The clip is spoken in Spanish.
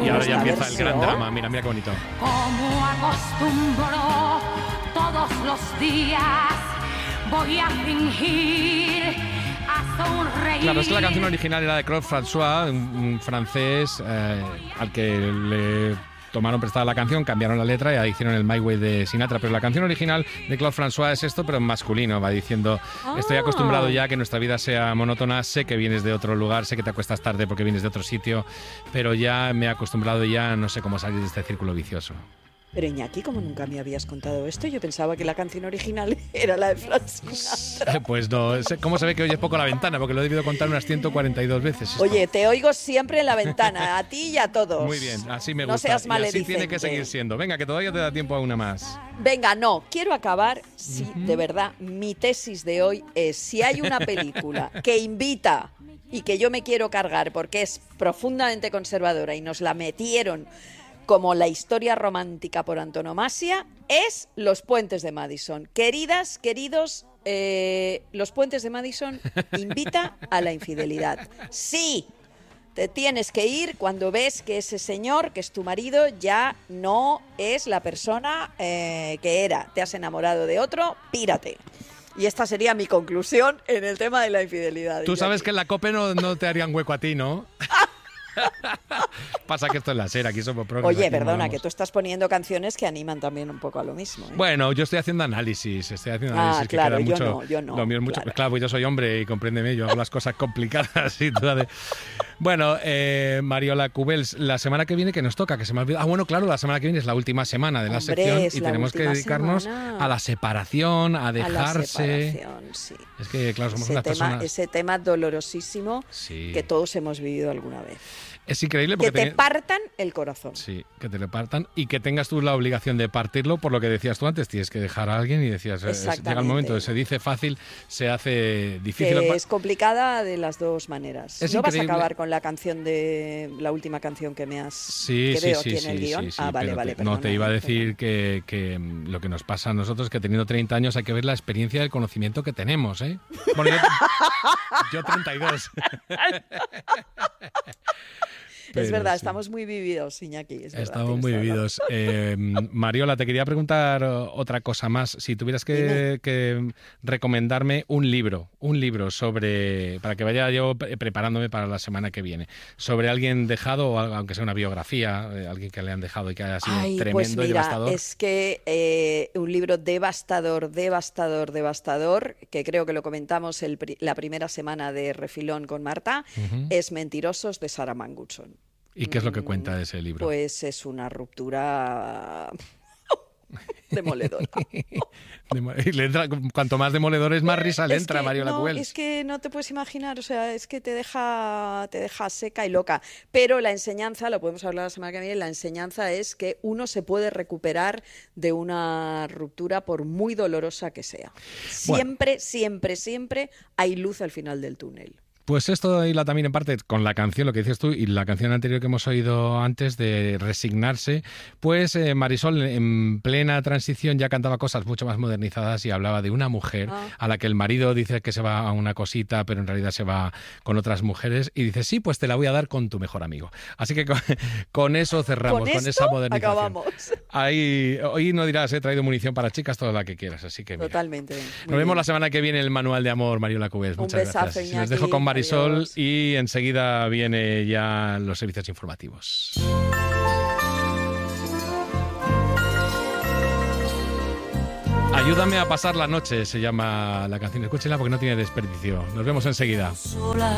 Y ahora ya empieza el gran drama. Mira qué bonito. Como acostumbro todos los días, voy a fingir, a sonreír. Claro, es que la canción original era de Claude François, un francés al que le tomaron prestada la canción, cambiaron la letra y ahí hicieron el My Way de Sinatra. Pero la canción original de Claude François es esto, pero en masculino. Va diciendo, estoy acostumbrado ya a que nuestra vida sea monótona, sé que vienes de otro lugar, sé que te acuestas tarde porque vienes de otro sitio, pero ya me he acostumbrado y ya no sé cómo salir de este círculo vicioso. Pero Iñaki, como nunca me habías contado esto, yo pensaba que la canción original era la de Frank Sinatra. Pues no, ¿cómo se ve que oyes poco la ventana? Porque lo he debido contar unas 142 veces. Esto. Oye, te oigo siempre en la ventana, a ti y a todos. Muy bien, así me gusta. No seas maledicente. Y así tiene que seguir siendo. Venga, que todavía te da tiempo a una más. Venga, no, quiero acabar, sí, de verdad, mi tesis de hoy es, si hay una película que invita y que yo me quiero cargar porque es profundamente conservadora y nos la metieron como la historia romántica por antonomasia, es Los Puentes de Madison. Queridas, queridos, Los Puentes de Madison invita a la infidelidad. Sí, te tienes que ir cuando ves que ese señor, que es tu marido, ya no es la persona que era. Te has enamorado de otro, pírate. Y esta sería mi conclusión en el tema de la infidelidad. Tú sabes que en la COPE no te harían hueco a ti, ¿no? Pasa que esto es la SER, aquí somos progres. Oye, perdona, que tú estás poniendo canciones que animan también un poco a lo mismo, ¿eh? Bueno, yo estoy haciendo análisis. Claro, que queda mucho, yo no. Lo mío es mucho, claro, pues yo soy hombre y compréndeme, yo hago las cosas complicadas y todo. Bueno, Mariola Cubels, la semana que viene que nos toca, que se me ha olvidado. Bueno, claro, la semana que viene es la última semana de la sección y tenemos que dedicarnos a la separación, a dejarse. A la separación, sí. Es que, claro, somos unas personas. Ese tema dolorosísimo sí, que todos hemos vivido alguna vez. Es increíble porque que te partan el corazón. Sí, que te lo partan y que tengas tú la obligación de partirlo, por lo que decías tú antes, tienes que dejar a alguien y decías, llega el momento, se dice fácil, se hace difícil. Que es complicada de las dos maneras. Es ¿No increíble. Vas a acabar con la canción de la última canción que me has sí, veo sí, aquí sí, en el guión? Sí, vale, no, te iba a decir que lo que nos pasa a nosotros es que teniendo 30 años hay que ver la experiencia del conocimiento que tenemos, ¿eh? Bueno, yo 32. Es verdad, sí. Estamos muy vividos, Iñaki. Estamos muy vividos. Mariola, te quería preguntar otra cosa más. Si tuvieras que recomendarme un libro sobre, para que vaya yo preparándome para la semana que viene, sobre alguien dejado, o aunque sea una biografía, alguien que le han dejado y que haya sido tremendo pues mira, y devastador. Es que un libro devastador, que creo que lo comentamos la primera semana de Refilón con Marta, es Mentirosos, de Sarah Manguson. ¿Y qué es lo que cuenta de ese libro? Pues es una ruptura demoledora. Cuanto más demoledores, más risa le entra a Mariola Cubels. Es que no te puedes imaginar, o sea, es que te deja seca y loca. Pero la enseñanza, lo podemos hablar la semana que viene, la enseñanza es que uno se puede recuperar de una ruptura por muy dolorosa que sea. Siempre, siempre hay luz al final del túnel. Pues esto hila también en parte con la canción, lo que dices tú, y la canción anterior que hemos oído antes de Resignarse, pues Marisol en plena transición ya cantaba cosas mucho más modernizadas y hablaba de una mujer a la que el marido dice que se va a una cosita, pero en realidad se va con otras mujeres y dice, sí, pues te la voy a dar con tu mejor amigo. Así que con eso cerramos, con esa modernización. Acabamos. Ahí, hoy no dirás, he traído munición para chicas, toda la que quieras, así que mira. Totalmente. Nos vemos la semana que viene en el Manual de Amor, Mariola Cubels. Muchas gracias. Iñaki. Les dejo con Marisol. Adiós. Y enseguida viene ya los servicios informativos. Ayúdame a pasar la noche, se llama la canción. Escúchenla porque no tiene desperdicio. Nos vemos enseguida.